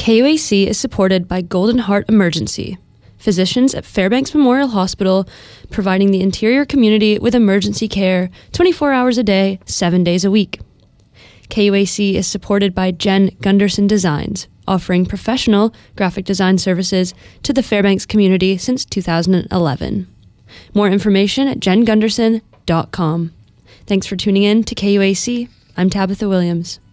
KUAC is supported by Golden Heart Emergency, physicians at Fairbanks Memorial Hospital, providing the interior community with emergency care 24 hours a day, 7 days a week. KUAC is supported by Jen Gunderson Designs, offering professional graphic design services to the Fairbanks community since 2011. More information at jengunderson.com. Thanks for tuning in to KUAC. I'm Tabitha Williams.